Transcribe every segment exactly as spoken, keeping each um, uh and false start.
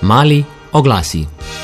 Mali oglasi.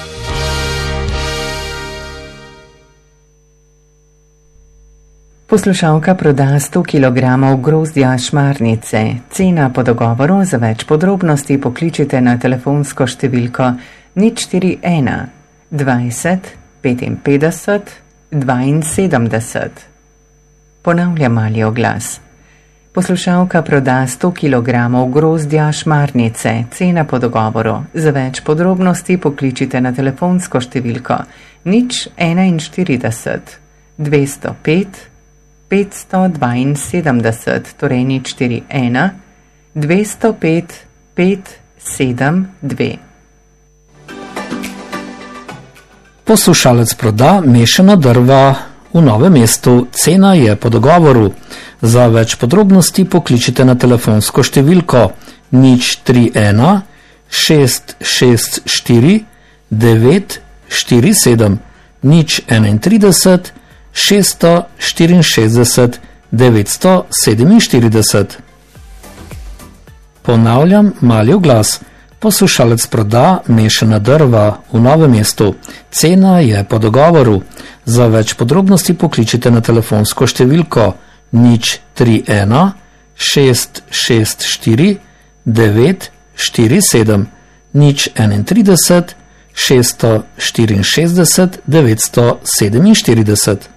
Poslušalka proda sto kilogramov grozdja šmarnice. Cena po dogovoru. Za več podrobnosti pokličite na telefonsko številko nič štiri ena dvajset petinpetdeset dvainsedemdeset. Ponavlja mali oglas. Poslušalka proda sto kilogramov grozdja šmarnice. Cena po dogovoru. Za več podrobnosti pokličite na telefonsko številko nič enainštirideset dvesto pet petsto dvainsedemdeset, torej nič štiri ena dvesto pet pet sedem dve. Poslušalec proda mešana drva v Novem mestu. Cena je po dogovoru. Za več podrobnosti pokličite na telefonsko številko nič tri ena šest šest štiri devet štiri sedem nič enaintrideset šeststo štiriinšestdeset devetsto sedeminštirideset. Ponavljam mali oglas. Poslušalec proda mešana drva v Novem mestu. Cena je po dogovoru. Za več podrobnosti pokličite na telefonsko številko nič tri ena šest šest štiri devet štiri sedem nič enaintrideset šeststo štiriinšestdeset devetsto sedeminštirideset.